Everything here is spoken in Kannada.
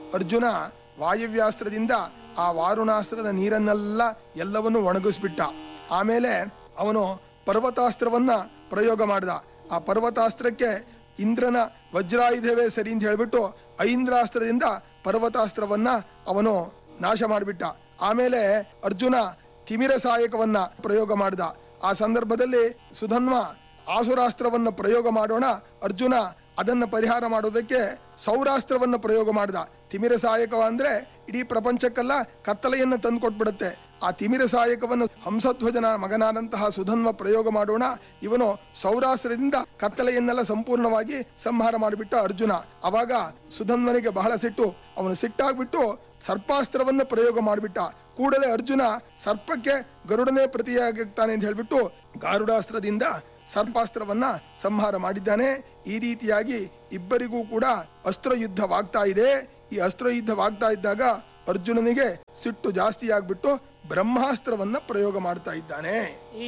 ಅರ್ಜುನ ವಾಯವ್ಯಾಸ್ತ್ರದಿಂದ ಆ ವಾರುಣಾಸ್ತ್ರದ ನೀರನ್ನೆಲ್ಲ ಎಲ್ಲವನ್ನು ಒಣಗಿಸ್ಬಿಟ್ಟ. ಆಮೇಲೆ ಅವನು ಪರ್ವತಾಸ್ತ್ರವನ್ನ ಪ್ರಯೋಗ ಮಾಡಿದ. ಆ ಪರ್ವತಾಸ್ತ್ರಕ್ಕೆ ಇಂದ್ರನ ವಜ್ರಾಯುಧವೇ ಸರಿ ಅಂತ ಹೇಳ್ಬಿಟ್ಟು ಐಂದ್ರಾಸ್ತ್ರದಿಂದ ಪರ್ವತಾಸ್ತ್ರವನ್ನ ಅವನು ನಾಶ ಮಾಡಿಬಿಟ್ಟ. ಆಮೇಲೆ ಅರ್ಜುನ ತಿಮಿರ ಸಾಯಕವನ್ನ ಪ್ರಯೋಗ ಮಾಡಿದ. ಆ ಸಂದರ್ಭದಲ್ಲಿ ಸುಧನ್ವ ಆಸುರಾಸ್ತ್ರವನ್ನ ಪ್ರಯೋಗ ಮಾಡೋಣ, ಅರ್ಜುನ ಅದನ್ನ ಪರಿಹಾರ ಮಾಡೋದಕ್ಕೆ ಸೌರಾಸ್ತ್ರವನ್ನ ಪ್ರಯೋಗ ಮಾಡಿದ. ತಿಮಿರ ಸಹಾಯಕ ಅಂದ್ರೆ ಇಡೀ ಪ್ರಪಂಚಕ್ಕೆಲ್ಲ ಕತ್ತಲೆಯನ್ನು ತಂದುಕೊಟ್ಬಿಡುತ್ತೆ. ಆ ತಿಮಿರ ಸಹಾಯಕವನ್ನು ಹಂಸಧ್ವಜನ ಮಗನಾದಂತಹ ಸುಧನ್ವ ಪ್ರಯೋಗ ಮಾಡೋಣ, ಇವನು ಸೌರಾಸ್ತ್ರದಿಂದ ಕತ್ತಲೆಯನ್ನೆಲ್ಲ ಸಂಪೂರ್ಣವಾಗಿ ಸಂಹಾರ ಮಾಡಿಬಿಟ್ಟ ಅರ್ಜುನ. ಅವಾಗ ಸುಧನ್ವನಿಗೆ ಬಹಳ ಸಿಟ್ಟು, ಅವನು ಸಿಟ್ಟಾಗ್ಬಿಟ್ಟು ಸರ್ಪಾಸ್ತ್ರವನ್ನ ಪ್ರಯೋಗ ಮಾಡಿಬಿಟ್ಟ. ಕೂಡಲೇ ಅರ್ಜುನ ಸರ್ಪಕ್ಕೆ ಗರುಡನೇ ಪ್ರತಿಯಾಗಿರ್ತಾನೆ ಅಂತ ಹೇಳ್ಬಿಟ್ಟು ಗಾರುಡಾಸ್ತ್ರದಿಂದ ಸರ್ಪಾಸ್ತ್ರವನ್ನ ಸಂಹಾರ ಮಾಡಿದ್ದಾನೆ. ಈ ರೀತಿಯಾಗಿ ಇಬ್ಬರಿಗೂ ಕೂಡ ಅಸ್ತ್ರಯುದ್ಧವಾಗ್ತಾ ಇದೆ. ಈ ಅಸ್ತ್ರಯುದ್ಧವಾಗ್ತಾ ಇದ್ದಾಗ ಅರ್ಜುನನಿಗೆ ಸಿಟ್ಟು ಜಾಸ್ತಿ ಆಗ್ಬಿಟ್ಟು ಬ್ರಹ್ಮಾಸ್ತ್ರವನ್ನ ಪ್ರಯೋಗ ಮಾಡ್ತಾ ಇದ್ದಾನೆ.